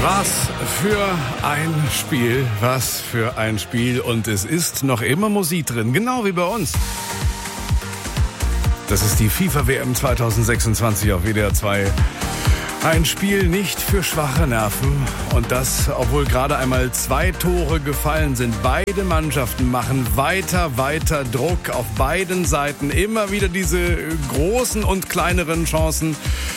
Was für ein Spiel, was für ein Spiel. Und es ist noch immer Musik drin, genau wie bei uns. Das ist die FIFA-WM 2026 auf WDR 2. Ein Spiel nicht für schwache Nerven. Und das, obwohl gerade einmal 2 Tore gefallen sind. Beide Mannschaften machen weiter Druck auf beiden Seiten. Immer wieder diese großen und kleineren Chancen.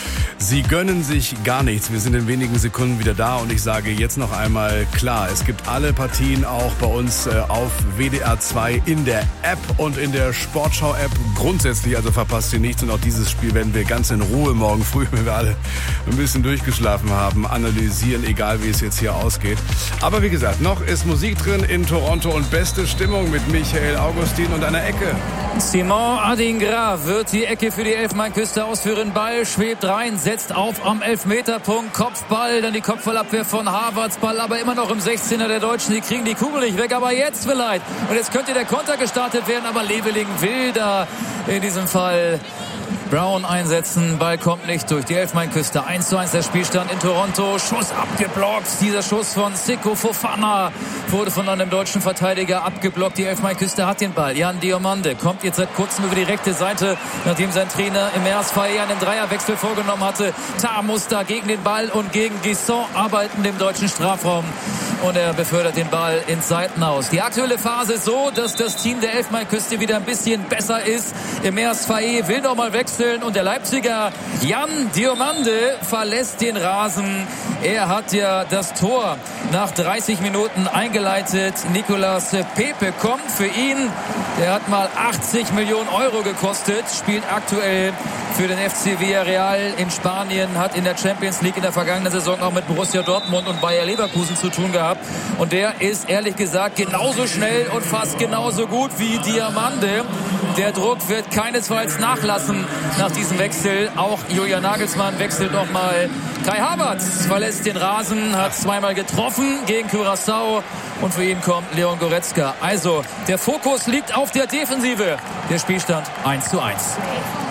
Sie gönnen sich gar nichts. Wir sind in wenigen Sekunden wieder da und ich sage jetzt noch einmal klar, es gibt alle Partien auch bei uns auf WDR 2 in der App und in der Sportschau-App grundsätzlich, also verpasst ihr nichts und auch dieses Spiel werden wir ganz in Ruhe morgen früh, wenn wir alle ein bisschen durchgeschlafen haben, analysieren, egal wie es jetzt hier ausgeht. Aber wie gesagt, noch ist Musik drin in Toronto und beste Stimmung mit Michael Augustin und einer Ecke. Simon Adingra wird die Ecke für die Elfenbeinküste ausführen. Ball schwebt rein, setzt auf am Elfmeterpunkt. Kopfball, dann die Kopfballabwehr von Havertz. Ball aber immer noch im 16er der Deutschen. Die kriegen die Kugel nicht weg, aber jetzt vielleicht. Und jetzt könnte der Konter gestartet werden, aber Leveling will da in diesem Fall Brown einsetzen. Ball kommt nicht durch die Elfenbeinküste. 1:1 der Spielstand in Toronto. Schuss abgeblockt. Dieser Schuss von Seko Fofana wurde von einem deutschen Verteidiger abgeblockt. Die Elfenbeinküste hat den Ball. Jan Diomande kommt jetzt seit kurzem über die rechte Seite, nachdem sein Trainer im Ersfall einen Dreierwechsel vorgenommen hatte. Tar muss da gegen den Ball und gegen Guisson arbeiten im deutschen Strafraum. Und er befördert den Ball ins Seitenhaus. Die aktuelle Phase ist so, dass das Team der Elfenbeinküste wieder ein bisschen besser ist. Im Faye will nochmal wechseln und der Leipziger Jan Diomande verlässt den Rasen. Er hat ja das Tor nach 30 Minuten eingeleitet. Nicolas Pepe kommt für ihn. Der hat mal 80 Millionen Euro gekostet, spielt aktuell für den FC Villarreal in Spanien, hat in der Champions League in der vergangenen Saison auch mit Borussia Dortmund und Bayer Leverkusen zu tun gehabt. Und der ist ehrlich gesagt genauso schnell und fast genauso gut wie Diomande. Der Druck wird keinesfalls nachlassen nach diesem Wechsel. Auch Julian Nagelsmann wechselt nochmal. Kai Havertz verlässt den Rasen, hat zweimal getroffen gegen Curaçao und für ihn kommt Leon Goretzka. Also der Fokus liegt auf der Defensive. Der Spielstand 1:1.